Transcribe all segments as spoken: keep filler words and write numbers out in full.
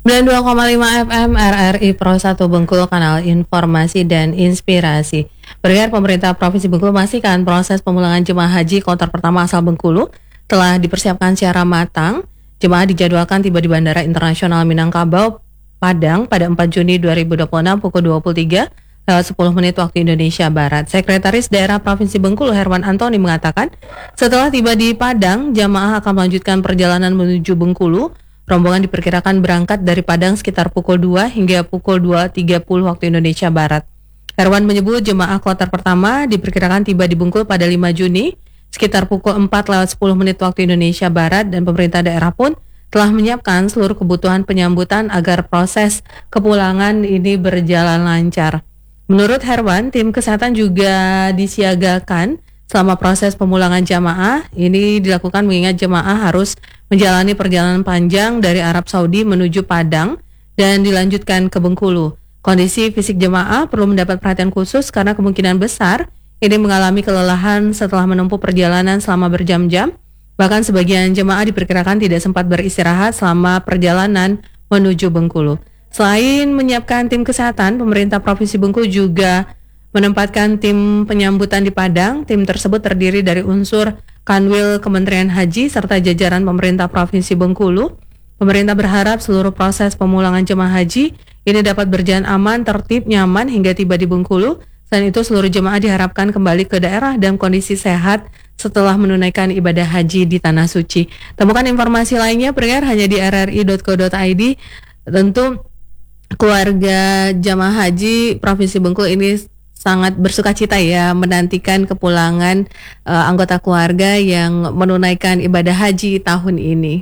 sembilan puluh dua koma lima F M R R I Pro satu Bengkulu, kanal informasi dan inspirasi. Bergerak pemerintah Provinsi Bengkulu memastikan proses pemulangan jemaah haji kloter pertama asal Bengkulu telah dipersiapkan secara matang. Jemaah dijadwalkan tiba di Bandara Internasional Minangkabau, Padang pada empat Juni dua ribu dua puluh enam pukul dua puluh tiga lewat sepuluh menit waktu Indonesia Barat. Sekretaris Daerah Provinsi Bengkulu Herwan Antoni mengatakan, setelah tiba di Padang, jemaah akan melanjutkan perjalanan menuju Bengkulu. Rombongan diperkirakan berangkat dari Padang sekitar pukul dua hingga pukul dua tiga puluh waktu Indonesia Barat. Herwan menyebut jemaah kloter pertama diperkirakan tiba di Bengkulu pada lima Juni sekitar pukul empat lewat sepuluh menit waktu Indonesia Barat, dan pemerintah daerah pun telah menyiapkan seluruh kebutuhan penyambutan agar proses kepulangan ini berjalan lancar. Menurut Herwan, tim kesehatan juga disiagakan selama proses pemulangan jamaah. Ini dilakukan mengingat jemaah harus menjalani perjalanan panjang dari Arab Saudi menuju Padang dan dilanjutkan ke Bengkulu. Kondisi fisik jemaah perlu mendapat perhatian khusus karena kemungkinan besar ini mengalami kelelahan setelah menempuh perjalanan selama berjam-jam. Bahkan sebagian jemaah diperkirakan tidak sempat beristirahat selama perjalanan menuju Bengkulu. Selain menyiapkan tim kesehatan, pemerintah Provinsi Bengkulu juga menempatkan tim penyambutan di Padang. Tim tersebut terdiri dari unsur Kanwil Kementerian Haji serta jajaran pemerintah Provinsi Bengkulu. Pemerintah berharap seluruh proses pemulangan jemaah haji ini dapat berjalan aman, tertib, nyaman hingga tiba di Bengkulu. Selain itu, seluruh jemaah diharapkan kembali ke daerah dalam kondisi sehat setelah menunaikan ibadah haji di Tanah Suci. Temukan informasi lainnya pendengar hanya di r r i dot co dot i d. Tentu keluarga jamaah haji Provinsi Bengkulu ini sangat bersukacita ya menantikan kepulangan uh, anggota keluarga yang menunaikan ibadah haji tahun ini.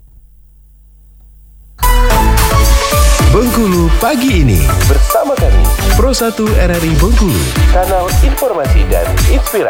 Bengkulu pagi ini bersama kami Pro satu R R I Bengkulu, kanal informasi dan inspirasi.